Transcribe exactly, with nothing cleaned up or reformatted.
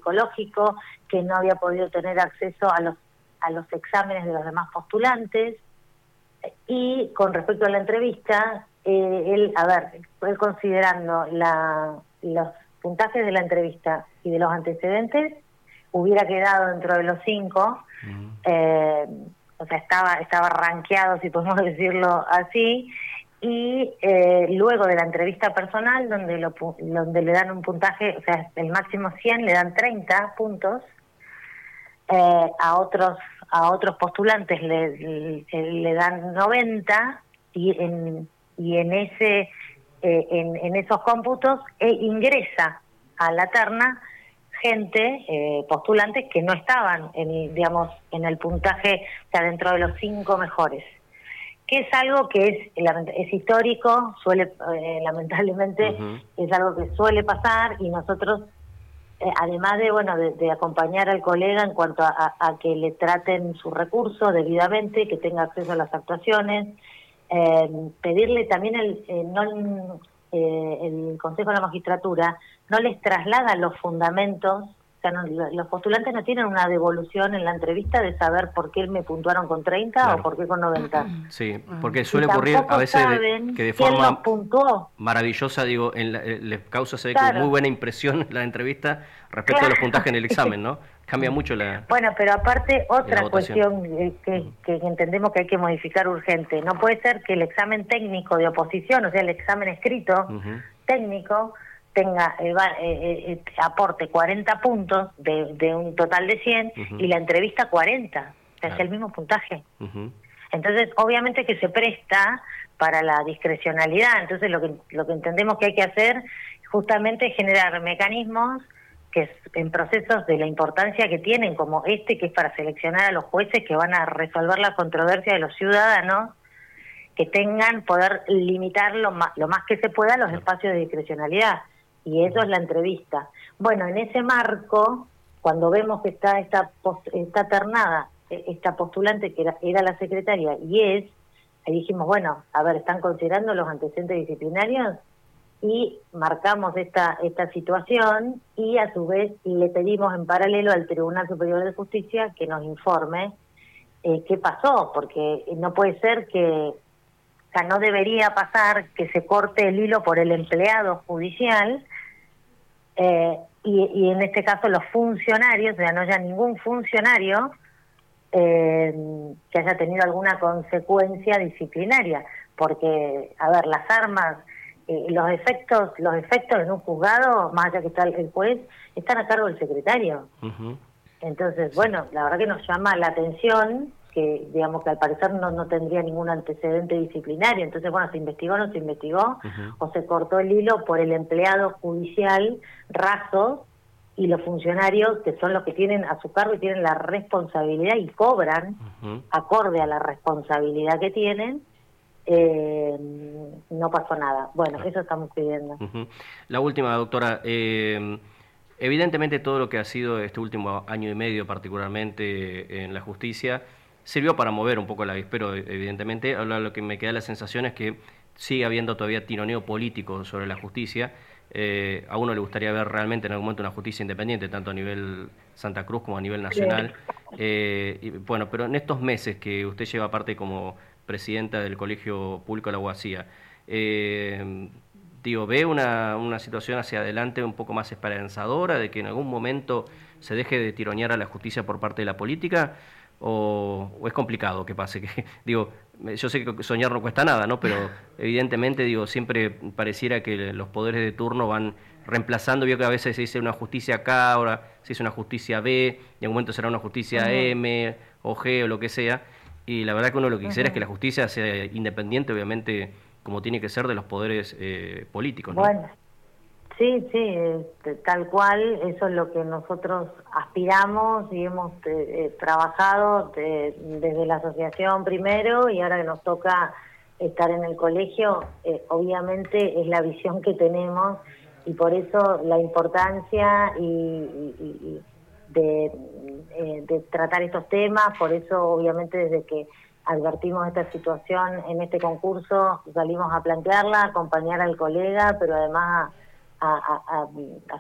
psicológico, que no había podido tener acceso a los, a los exámenes de los demás postulantes. Y con respecto a la entrevista, eh, él, a ver, él considerando la, los puntajes de la entrevista y de los antecedentes, hubiera quedado dentro de los cinco, uh-huh. eh, o sea, estaba, estaba rankeado, si podemos decirlo así, y eh, luego de la entrevista personal, donde, lo, donde le dan un puntaje, o sea, el máximo cien, le dan treinta puntos, eh, a otros a otros postulantes le, le, le dan noventa, y en, y en, ese, eh, en, en esos cómputos eh, ingresa a la terna gente, eh, postulantes que no estaban en, digamos, en el puntaje, o sea, dentro de los cinco mejores, que es algo que es es histórico, suele eh, lamentablemente uh-huh. es algo que suele pasar, y nosotros, eh, además de bueno de, de acompañar al colega en cuanto a, a, a que le traten sus recursos debidamente, que tenga acceso a las actuaciones, eh, pedirle también el eh, no eh, el Consejo de la Magistratura no les traslada los fundamentos. O sea, no, los postulantes no tienen una devolución en la entrevista de saber por qué me puntuaron con treinta, claro, o por qué con noventa. Sí, porque suele ocurrir a veces de, que de forma maravillosa, digo, en la, les causa se ve claro. muy buena impresión la entrevista respecto claro. a los puntajes en el examen, ¿no? Cambia mucho la Bueno, pero aparte otra cuestión que, que entendemos que hay que modificar urgente. No puede ser que el examen técnico de oposición, o sea, el examen escrito uh-huh. técnico, tenga eh, eh, eh, aporte cuarenta puntos de, de un total de cien uh-huh. y la entrevista cuarenta, o sea, claro. es el mismo puntaje. Uh-huh. Entonces, obviamente que se presta para la discrecionalidad. Entonces, lo que lo que entendemos que hay que hacer justamente es generar mecanismos que en procesos de la importancia que tienen, como este, que es para seleccionar a los jueces que van a resolver la controversia de los ciudadanos, que tengan poder limitar lo más, lo más que se pueda los espacios de discrecionalidad. Y eso es la entrevista. Bueno, en ese marco, cuando vemos que está esta post, está ternada, esta postulante que era, era la secretaria, y es, ahí dijimos, bueno, a ver, ¿están considerando los antecedentes disciplinarios? Y marcamos esta esta situación, y a su vez le pedimos en paralelo al Tribunal Superior de Justicia que nos informe eh, qué pasó, porque no puede ser que... O sea, no debería pasar que se corte el hilo por el empleado judicial, eh, y, y en este caso los funcionarios, o sea, no haya ningún funcionario eh, que haya tenido alguna consecuencia disciplinaria, porque, a ver, las armas, eh, los efectos los efectos en un juzgado, más allá que está el juez, están a cargo del secretario. Uh-huh. Entonces, bueno, la verdad que nos llama la atención que, digamos, que al parecer no, no tendría ningún antecedente disciplinario. Entonces, bueno, se investigó, no se investigó, uh-huh. o se cortó el hilo por el empleado judicial raso, y los funcionarios, que son los que tienen a su cargo y tienen la responsabilidad y cobran uh-huh. acorde a la responsabilidad que tienen, eh, no pasó nada. Bueno, uh-huh. eso estamos pidiendo. Uh-huh. La última, doctora, eh... evidentemente todo lo que ha sido este último año y medio, particularmente en la justicia, sirvió para mover un poco el avispero, evidentemente. Ahora lo que me queda la sensación es que sigue habiendo todavía tironeo político sobre la justicia. Eh, a uno le gustaría ver realmente en algún momento una justicia independiente, tanto a nivel Santa Cruz como a nivel nacional. Eh, y, bueno, pero en estos meses que usted lleva parte como presidenta del Colegio Público de la Abogacía, eh, digo, ¿ve una, una situación hacia adelante un poco más esperanzadora de que en algún momento se deje de tironear a la justicia por parte de la política? ¿O, o es complicado que pase? Que, digo, yo sé que soñar no cuesta nada, ¿no? Pero evidentemente, digo, siempre pareciera que los poderes de turno van reemplazando. Veo que a veces se dice una justicia acá, ahora se dice una justicia B, y en algún momento será una justicia uh-huh. M o G o lo que sea. Y la verdad que uno lo que quisiera uh-huh. es que la justicia sea independiente, obviamente, como tiene que ser de los poderes eh, políticos, ¿no? Bueno, sí, sí, este, tal cual, eso es lo que nosotros aspiramos y hemos eh, trabajado de, desde la asociación primero, y ahora que nos toca estar en el colegio, eh, obviamente es la visión que tenemos, y por eso la importancia y, y, y de, eh, de tratar estos temas. Por eso obviamente desde que advertimos esta situación en este concurso salimos a plantearla, a acompañar al colega, pero además a, a, a, a